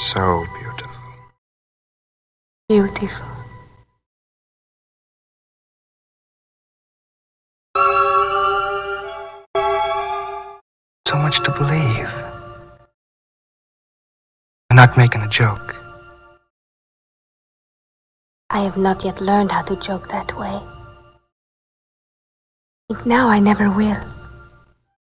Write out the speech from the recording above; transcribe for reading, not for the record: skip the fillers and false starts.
so beautiful. Beautiful. So much to believe. I'm not making a joke. I have not yet learned how to joke that way. I think now I never will.